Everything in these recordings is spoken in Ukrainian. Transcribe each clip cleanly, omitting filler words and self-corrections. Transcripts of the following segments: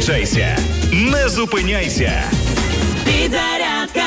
Заряджайся, не зупиняйся. Підзарядка.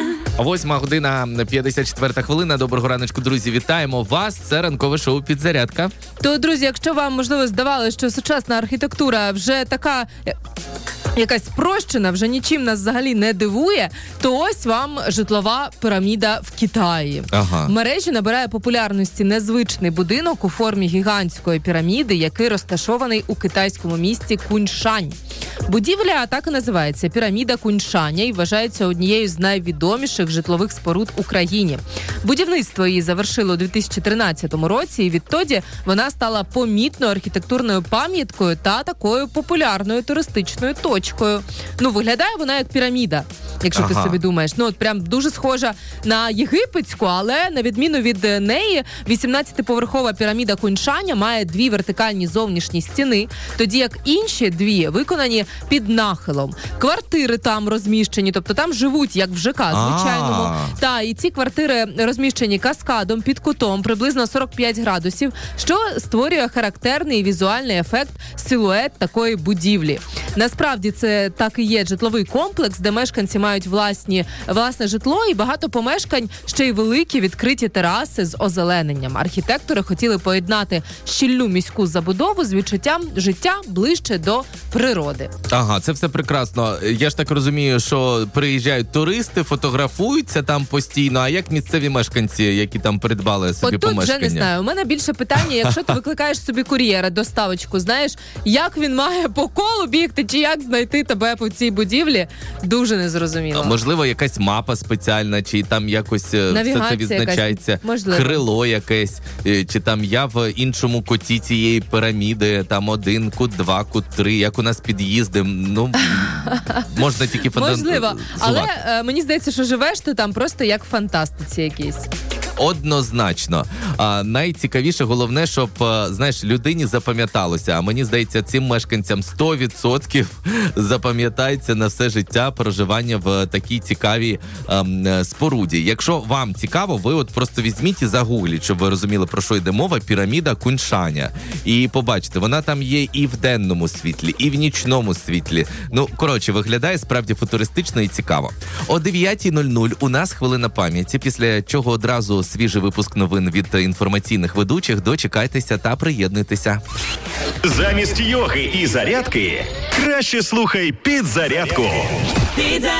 8:54. Доброго раночку, друзі. Вітаємо вас. Це ранкове шоу «Підзарядка». То, друзі, якщо вам, можливо, здавалося, що сучасна архітектура вже така якась спрощена, вже нічим нас взагалі не дивує, то ось вам житлова піраміда в Китаї. Ага. В мережі набирає популярності незвичний будинок у формі гігантської піраміди, який розташований у китайському місті Куньшань. Будівля так і називається – піраміда Куньшаня і вважається однією з найвідоміших житлових споруд в Україні. Будівництво її завершило у 2013 році, і відтоді вона стала помітною архітектурною пам'яткою та такою популярною туристичною точкою. Виглядає вона як піраміда, якщо ти собі думаєш. От прям дуже схожа на єгипетську, але на відміну від неї, 18-поверхова піраміда Куньшаня має дві вертикальні зовнішні стіни, тоді як інші дві виконані під нахилом. Квартири там розміщені, тобто там живуть, як в ЖК, звичайному. І ці квартири розміщені каскадом під кутом, приблизно 45 градусів, що створює характерний візуальний ефект, силует такої будівлі. Насправді це так і є житловий комплекс, де мешканці мають власне житло і багато помешкань, ще й великі відкриті тераси з озелененням. Архітектори хотіли поєднати щільну міську забудову з відчуттям життя ближче до природи. Ага, це все прекрасно. Я ж так розумію, що приїжджають туристи, фотографуються там постійно, а як місцеві мешканці, які там придбали собі помешкання? От тут вже не знаю. У мене більше питання, якщо ти викликаєш собі кур'єра, доставочку, знаєш, як він має по колу бігти, чи як знайти тебе по цій будівлі, дуже незрозуміло. Можливо, якась мапа спеціальна, чи там якось все це відзначається. Крило якесь, чи там я в іншому куті цієї піраміди, там 1 кут, 2 кут, 3, як у нас під'їзди. Можна тільки можливо, але мені здається, що живеш ти там просто як в фантастиці якійсь. Однозначно. Найцікавіше, головне, щоб, людині запам'яталося. А мені здається, цим мешканцям 100% запам'ятається на все життя проживання в такій цікавій споруді. Якщо вам цікаво, ви от просто візьміть і загугліть, щоб ви розуміли, про що йде мова, піраміда Куньшаня. І побачите, вона там є і в денному світлі, і в нічному світлі. Виглядає справді футуристично і цікаво. О 9:00 у нас хвилина пам'яті, після чого одразу свіжий випуск новин від інформаційних ведучих. Дочекайтеся та приєднуйтеся. Замість йоги і зарядки краще слухай «Підзарядку».